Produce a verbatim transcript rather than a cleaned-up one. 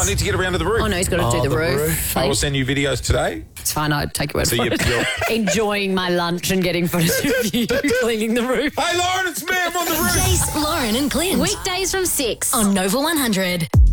I need to get around to the roof. Oh, no, he's got to Oh, do the, the roof. roof. I will send you videos today. It's fine, I'll take your word So for you're- it. you're- Enjoying my lunch and getting footage of you cleaning the roof. Hey, Lauren, it's me. I'm on the roof. Jace, Lauren and Clint. Weekdays from six on Nova one hundred.